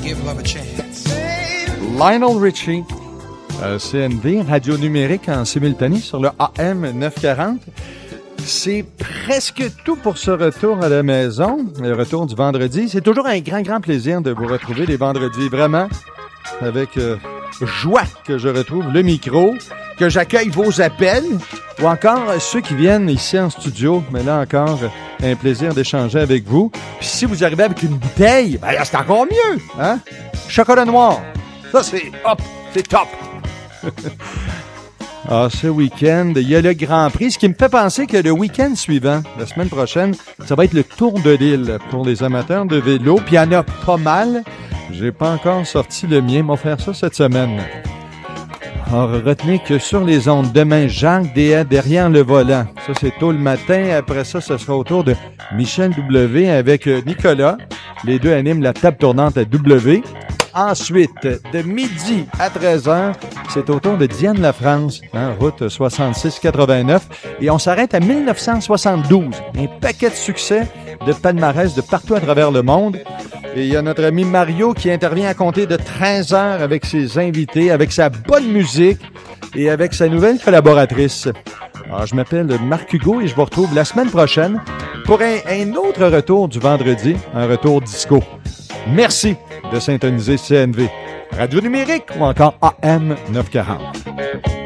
give love a chance. Lionel Richie, CNV, radio numérique en simultané sur le AM 940. C'est presque tout pour ce retour à la maison, le retour du vendredi. C'est toujours un grand plaisir de vous retrouver les vendredis, vraiment, avec joie que je retrouve le micro, que j'accueille vos appels, ou encore ceux qui viennent ici en studio. Mais là encore, un plaisir d'échanger avec vous. Puis si vous arrivez avec une bouteille, ben là, c'est encore mieux, hein? Chocolat noir, ça c'est hop, c'est top! Ah, ce week-end, il y a le Grand Prix, ce qui me fait penser que le week-end suivant, la semaine prochaine, ça va être le Tour de l'île pour les amateurs de vélo, puis il y en a pas mal. J'ai pas encore sorti le mien, mais on va faire ça cette semaine. Alors, retenez que sur les ondes, demain, Jacques Déhat derrière le volant. Ça, c'est tôt le matin. Après ça, ce sera au tour de Michel W. avec Nicolas. Les deux animent la table tournante à W. Ensuite, de midi à 13h, c'est au tour de Diane Lafrance, route 6689. Et on s'arrête à 1972. Un paquet de succès de palmarès de partout à travers le monde. Et il y a notre ami Mario qui intervient à compter de 13h avec ses invités, avec sa bonne musique et avec sa nouvelle collaboratrice. Alors, je m'appelle Marc Hugo et je vous retrouve la semaine prochaine pour un autre retour du vendredi, un retour disco. Merci de syntoniser CNV, Radio numérique ou encore AM 940.